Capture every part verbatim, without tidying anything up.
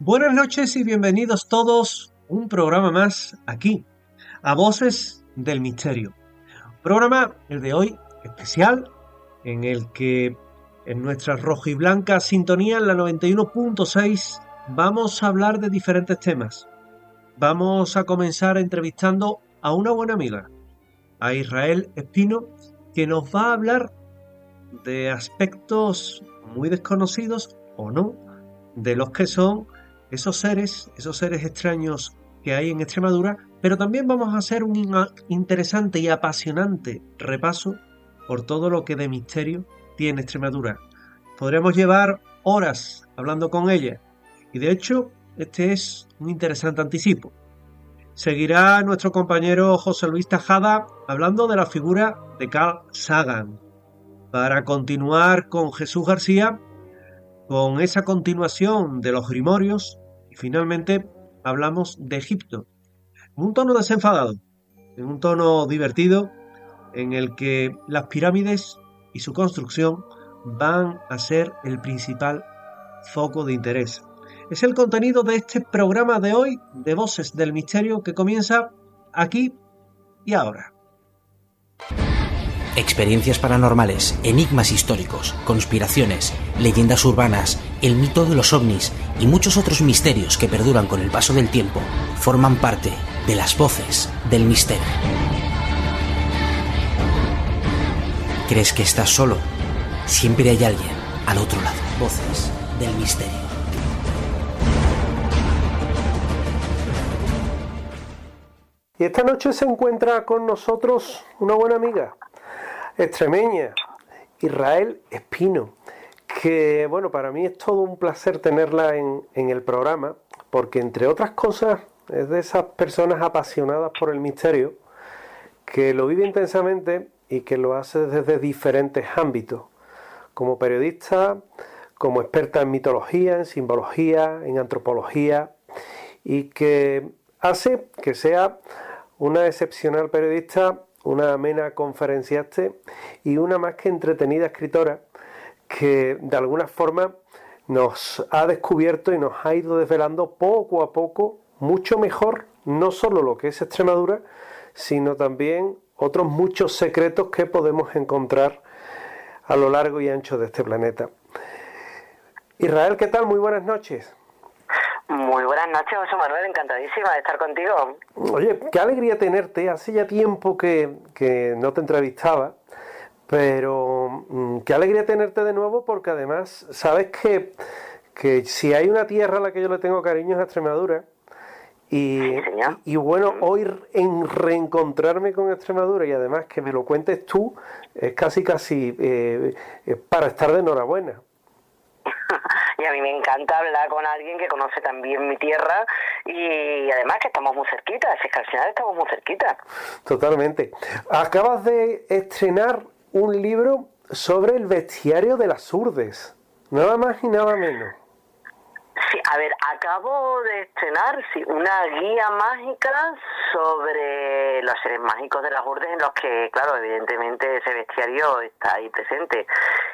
Buenas noches y bienvenidos todos a un programa más aquí, a Voces del Misterio. Programa, el de hoy, especial, en el que en nuestra rojiblanca sintonía en la noventa y uno punto seis vamos a hablar de diferentes temas. Vamos a comenzar entrevistando a una buena amiga, a Israel Espino, que nos va a hablar de aspectos muy desconocidos o no, de los que son esos seres, esos seres extraños que hay en Extremadura, pero también vamos a hacer un interesante y apasionante repaso por todo lo que de misterio tiene Extremadura. Podremos llevar horas hablando con ella, y de hecho este es un interesante anticipo. Seguirá nuestro compañero José Luis Tajada hablando de la figura de Carl Sagan, para continuar con Jesús García, con esa continuación de los grimorios, y finalmente hablamos de Egipto, en un tono desenfadado, en un tono divertido, en el que las pirámides y su construcción van a ser el principal foco de interés. Es el contenido de este programa de hoy, de Voces del Misterio, que comienza aquí y ahora. Experiencias paranormales, enigmas históricos, conspiraciones, leyendas urbanas, el mito de los ovnis y muchos otros misterios que perduran con el paso del tiempo forman parte de las Voces del Misterio. ¿Crees que estás solo? Siempre hay alguien al otro lado. Voces del Misterio. Y esta noche se encuentra con nosotros una buena amiga extremeña, Israel Espino, que bueno, para mí es todo un placer tenerla en, en el programa, porque entre otras cosas es de esas personas apasionadas por el misterio, que lo vive intensamente y que lo hace desde diferentes ámbitos, como periodista, como experta en mitología, en simbología, en antropología, y que hace que sea una excepcional periodista, una amena conferenciante y una más que entretenida escritora que de alguna forma nos ha descubierto y nos ha ido desvelando poco a poco mucho mejor no solo lo que es Extremadura, sino también otros muchos secretos que podemos encontrar a lo largo y ancho de este planeta. Israel, ¿qué tal? Muy buenas noches. Muy buenas noches, José Manuel, encantadísima de estar contigo. Oye, qué alegría tenerte, hace ya tiempo que, que no te entrevistaba, pero mmm, qué alegría tenerte de nuevo, porque además sabes que, que si hay una tierra a la que yo le tengo cariño es a Extremadura, y, sí, señor. y, y bueno, hoy en reencontrarme con Extremadura y además que me lo cuentes tú, es casi casi eh, eh, para estar de enhorabuena. Y a mí me encanta hablar con alguien que conoce también mi tierra y además que estamos muy cerquitas, es que al final estamos muy cerquitas. Totalmente. Acabas de estrenar un libro sobre el bestiario de las Urdes, nada más y nada menos. Sí, a ver, acabo de estrenar sí, una guía mágica sobre los seres mágicos de las Urdes, en los que, claro, evidentemente ese bestiario está ahí presente.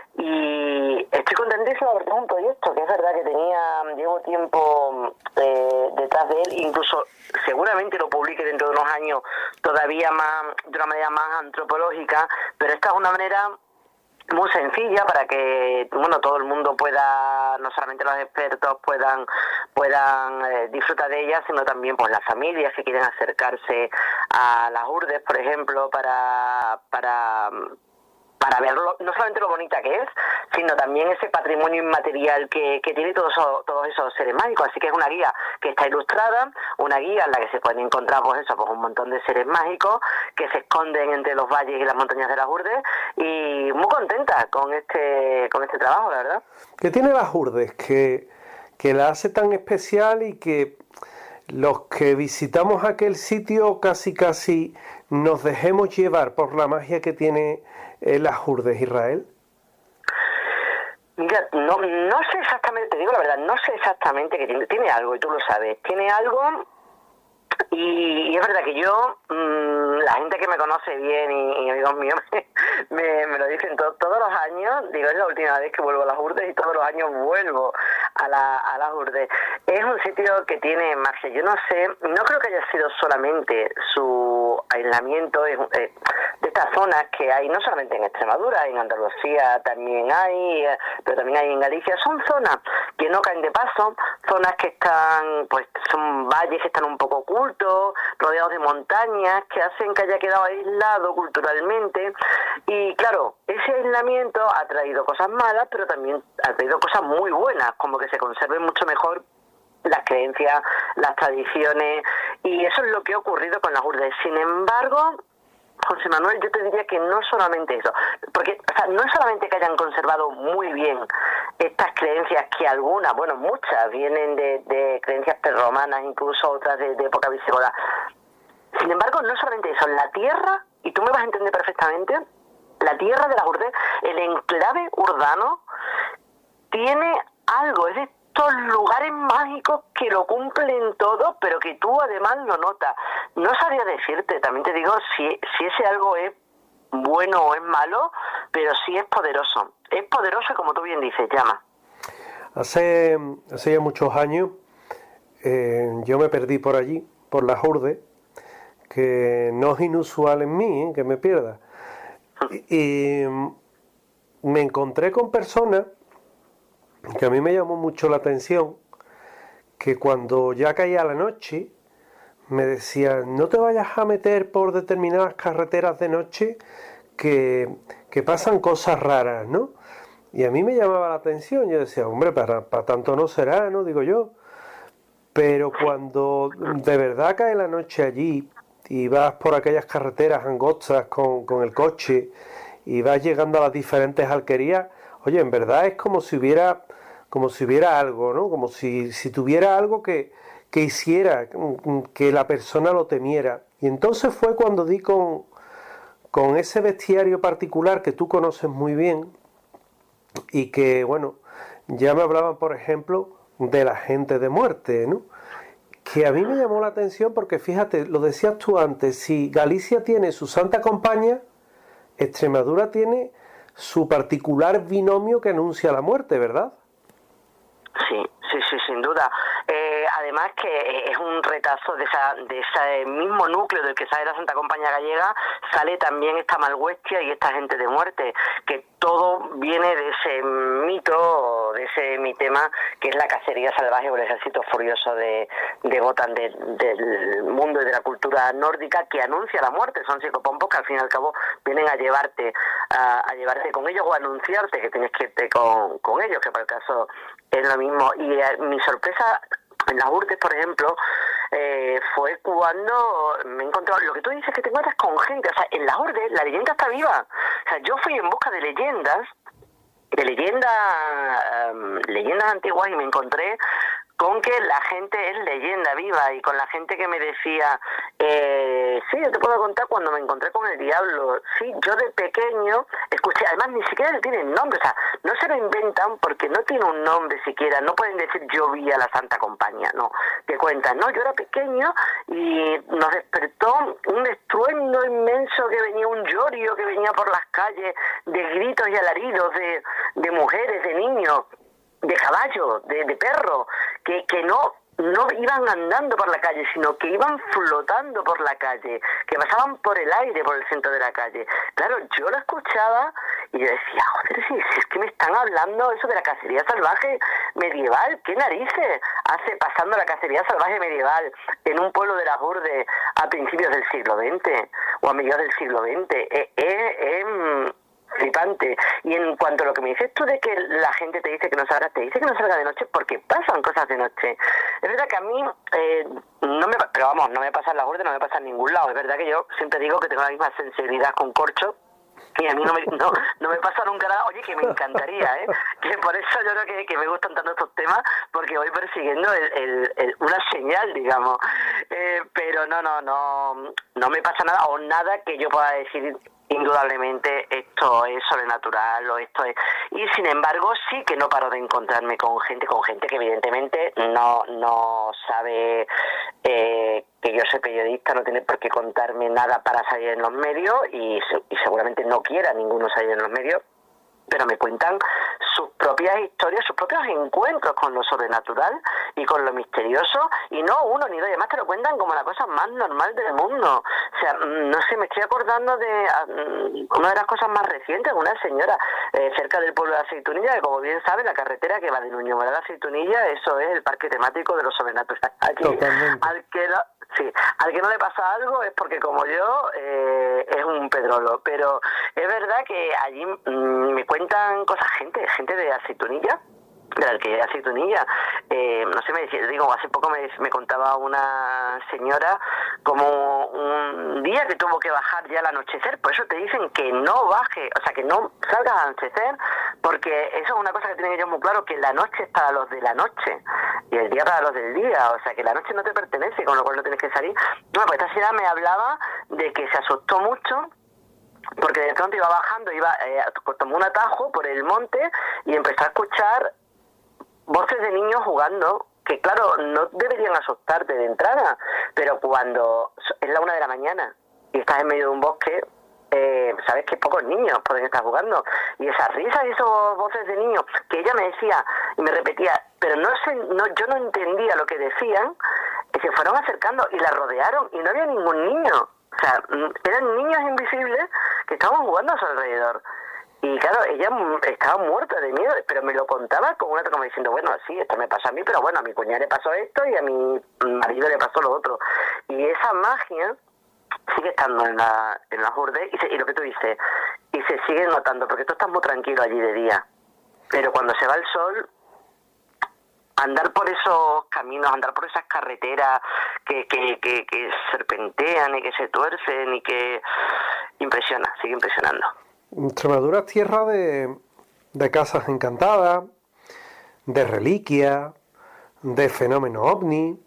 Y estoy contentísima porque es un proyecto que es verdad que tenía, llevo tiempo eh, detrás de él, incluso seguramente lo publique dentro de unos años todavía más, de una manera más antropológica, pero esta es una manera muy sencilla para que bueno todo el mundo pueda, no solamente los expertos puedan puedan eh, disfrutar de ella, sino también pues las familias que quieren acercarse a las Urdes, por ejemplo, para para para ver lo, no solamente lo bonita que es, sino también ese patrimonio inmaterial que, que tiene todos esos, todos esos seres mágicos. Así que es una guía que está ilustrada, una guía en la que se pueden encontrar pues eso, pues un montón de seres mágicos que se esconden entre los valles y las montañas de las Urdes, y muy contenta con este con este trabajo, la verdad. ¿Qué tiene las Urdes que, que la hace tan especial y que los que visitamos aquel sitio casi casi nos dejemos llevar por la magia que tiene eh, las Urdes, Israel? Mira, no, no sé exactamente, te digo la verdad, no sé exactamente qué tiene, tiene algo, y tú lo sabes, tiene algo, y, y es verdad que yo, mmm, la gente que me conoce bien y, y amigos míos me, me, me lo dicen to, todos los años, digo, es la última vez que vuelvo a las Urdes y todos los años vuelvo a la, a la Lourdes. Es un sitio que tiene magia. Yo no sé, no creo que haya sido solamente su aislamiento es, eh, de estas zonas que hay, no solamente en Extremadura, en Andalucía también hay, eh, pero también hay en Galicia. Son zonas que no caen de paso, zonas que están, pues son valles que están un poco ocultos, rodeados de montañas, que hacen que haya quedado aislado culturalmente. Y claro, ese aislamiento ha traído cosas malas, pero también ha traído cosas muy buenas, como que se conserven mucho mejor las creencias, las tradiciones, y eso es lo que ha ocurrido con las Lourdes. Sin embargo, José Manuel, yo te diría que no solamente eso, porque o sea, no es solamente que hayan conservado muy bien estas creencias, que algunas, bueno, muchas vienen de, de creencias prerromanas, incluso otras de, de época visigoda. Sin embargo, no solamente eso, la tierra, y tú me vas a entender perfectamente, la tierra de las Lourdes, el enclave urdano, tiene algo, es de estos lugares mágicos que lo cumplen todo, pero que tú además lo notas. No sabría decirte, también te digo, si, si ese algo es bueno o es malo, pero sí es poderoso. Es poderoso, como tú bien dices, llama. Hace, hace ya muchos años eh, yo me perdí por allí, por las Lourdes, que no es inusual en mí, ¿eh? que me pierda. Y, y me encontré con personas que a mí me llamó mucho la atención, que cuando ya caía la noche me decían: no te vayas a meter por determinadas carreteras de noche que, que pasan cosas raras, ¿no? Y a mí me llamaba la atención, yo decía, hombre, para, para tanto no será, ¿no? Digo yo. Pero cuando de verdad cae la noche allí y vas por aquellas carreteras angostas con, con el coche y vas llegando a las diferentes alquerías, oye, en verdad es como si hubiera, como si hubiera algo, ¿no? Como si, si tuviera algo que, que hiciera que la persona lo temiera. Y entonces fue cuando di con, con ese bestiario particular que tú conoces muy bien y que, bueno, ya me hablaban, por ejemplo, de la gente de muerte, ¿no? Que a mí me llamó la atención porque, fíjate, lo decías tú antes, si Galicia tiene su Santa Compaña, Extremadura tiene su particular binomio que anuncia la muerte, ¿verdad? Sí, sí, sí, sin duda. Eh, además que es un retazo de, esa, de ese mismo núcleo del que sale la Santa Compañía Gallega, sale también esta Malhuestia y esta gente de muerte, que todo viene de ese mito, de ese mitema, que es la cacería salvaje o el ejército furioso de, de Wotan, de, del mundo y de la cultura nórdica, que anuncia la muerte. Son psicopompos que al fin y al cabo vienen a llevarte a, a llevarte con ellos o a anunciarte que tienes que irte con, con ellos, que para el caso es lo mismo. Y eh, mi sorpresa en las Lourdes, por ejemplo, eh, fue cuando me encontré, lo que tú dices, que te encuentras con gente, o sea, en las Lourdes la leyenda está viva. O sea, yo fui en busca de leyendas, de leyendas, um, leyendas antiguas, y me encontré con que la gente es leyenda viva, y con la gente que me decía, eh, sí, yo te puedo contar cuando me encontré con el diablo. Sí, yo de pequeño escuché, además ni siquiera le tienen nombre, o sea, no se lo inventan porque no tiene un nombre siquiera, no pueden decir yo vi a la Santa Compañía, no, te cuentan, no, yo era pequeño y nos despertó un estruendo inmenso, que venía un llorio, que venía por las calles, de gritos y alaridos de, de mujeres, de niños, de caballos, de, de perros, que, que no, no iban andando por la calle, sino que iban flotando por la calle, que pasaban por el aire, por el centro de la calle. Claro, yo lo escuchaba y yo decía, joder, si, si es que me están hablando eso de la cacería salvaje medieval, ¿qué narices hace pasando la cacería salvaje medieval en un pueblo de las Lourdes a principios del siglo veinte o a mediados del siglo veinte? Es... Eh, eh, flipante. Y en cuanto a lo que me dices tú de que la gente te dice que no salga, te dice que no salga de noche porque pasan cosas de noche. Es verdad que a mí eh, no me, pero vamos, no me pasa en la Lourdes, no me pasa en ningún lado. Es verdad que yo siempre digo que tengo la misma sensibilidad con corcho, y a mí no me, no, no me pasa nunca nada. Oye, que me encantaría, ¿eh? Que por eso yo creo que, que me gustan tanto estos temas, porque voy persiguiendo el, el, el, una señal, digamos. Eh, pero no, no, no, no me pasa nada, o nada que yo pueda decir indudablemente esto es sobrenatural o esto es... Y sin embargo sí que no paro de encontrarme con gente, con gente que evidentemente no, no sabe eh, que yo soy periodista, no tiene por qué contarme nada para salir en los medios, y, y seguramente no quiera ninguno salir en los medios, pero me cuentan sus propias historias, sus propios encuentros con lo sobrenatural y con lo misterioso, y no uno ni dos, además te lo cuentan como la cosa más normal del mundo. O sea, no sé, me estoy acordando de um, una de las cosas más recientes, una señora eh, cerca del pueblo de Aceitunilla, que como bien sabe, la carretera que va de Nuño a Aceitunilla, eso es el parque temático de lo sobrenatural. Aquí, al que no, sí, al que no le pasa algo es porque como yo eh, es un pedrolo, pero es verdad que allí mmm, me cuentan cosas gente, gente de Aceitunilla, de la alquería de Aceitunilla, eh, no sé, me decía, digo, hace poco me, me contaba una señora como un día que tuvo que bajar ya al anochecer, por eso te dicen que no baje, o sea, que no salgas al anochecer, porque eso es una cosa que tienen ellos muy claro, que la noche es para los de la noche y el día para los del día, o sea, que la noche no te pertenece, con lo cual no tienes que salir. No, pues esta señora me hablaba de que se asustó mucho porque de pronto iba bajando, iba eh, tomó un atajo por el monte y empezó a escuchar voces de niños jugando, que claro, no deberían asustarte de entrada, pero cuando es la una de la mañana y estás en medio de un bosque, eh, sabes que pocos niños pueden estar jugando, y esas risas y esas voces de niños, que ella me decía y me repetía, pero no sé, no, yo no entendía lo que decían, que se fueron acercando y la rodearon y no había ningún niño, o sea, eran niños invisibles que estaban jugando a su alrededor. Y claro, ella estaba muerta de miedo, pero me lo contaba con una como diciendo, bueno, sí, esto me pasa a mí, pero bueno, a mi cuñada le pasó esto y a mi marido le pasó lo otro. Y esa magia sigue estando en la en la Lourdes y, se, y lo que tú dices, y se sigue notando, porque tú estás muy tranquilo allí de día, pero cuando se va el sol, andar por esos caminos, andar por esas carreteras que, que, que, que serpentean y que se tuercen y que impresiona, sigue impresionando. Extremadura es tierra de, de casas encantadas, de reliquias, de fenómenos ovni,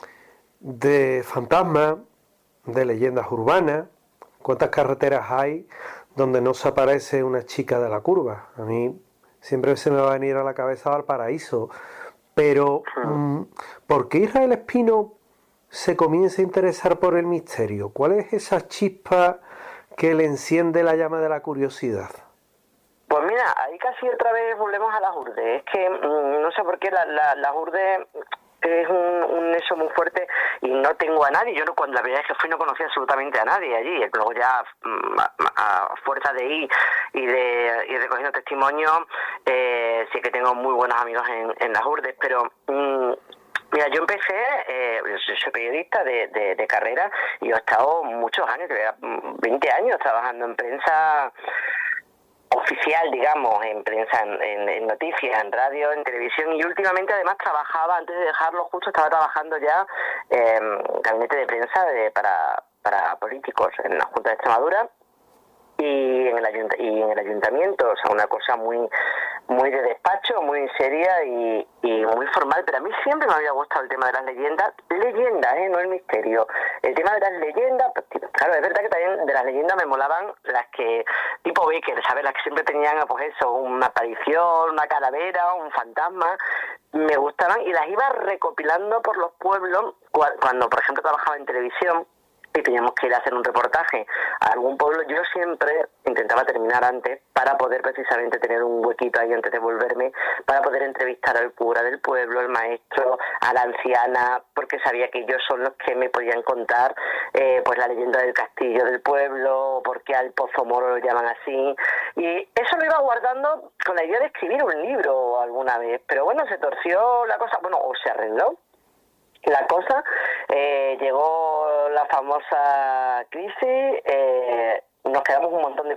de fantasmas, de leyendas urbanas. ¿Cuántas carreteras hay donde no se aparece una chica de la curva? A mí siempre se me va a venir a la cabeza Valparaíso. Pero, ¿por qué Israel Espino se comienza a interesar por el misterio? ¿Cuál es esa chispa que le enciende la llama de la curiosidad? Pues mira, ahí casi otra vez volvemos a la Lourdes. Es que mmm, no sé por qué la, la, la Lourdes es un, un eso muy fuerte y no tengo a nadie. Yo no, cuando la primera vez que fui no conocía absolutamente a nadie allí. Luego ya mmm, a, a fuerza de ir y de ir recogiendo testimonios, eh, sí que tengo muy buenos amigos en, en la Lourdes, pero... Mmm, Mira, yo empecé, eh, yo soy periodista de, de, de carrera y yo he estado muchos años, veinte años trabajando en prensa oficial, digamos, en prensa, en, en, en noticias, en radio, en televisión, y últimamente además trabajaba, antes de dejarlo justo, estaba trabajando ya en eh, gabinete de prensa de, para, para políticos en la Junta de Extremadura y en el ayunt- y en el ayuntamiento, o sea, una cosa muy muy de despacho, muy seria y, y muy formal, pero a mí siempre me había gustado el tema de las leyendas, leyendas, ¿eh? No el misterio, el tema de las leyendas, pues, claro, es verdad que también de las leyendas me molaban las que, tipo Baker, ¿sabes? Las que siempre tenían, pues eso, una aparición, una calavera, un fantasma, me gustaban y las iba recopilando por los pueblos, cuando, por ejemplo, trabajaba en televisión, y teníamos que ir a hacer un reportaje a algún pueblo, yo siempre intentaba terminar antes para poder precisamente tener un huequito ahí antes de volverme, para poder entrevistar al cura del pueblo, al maestro, a la anciana, porque sabía que ellos son los que me podían contar eh, pues la leyenda del castillo del pueblo, por qué al Pozo Moro lo llaman así, y eso lo iba guardando con la idea de escribir un libro alguna vez, pero bueno, se torció la cosa, bueno, o se arregló la cosa, eh, llegó la famosa crisis, eh, nos quedamos un montón de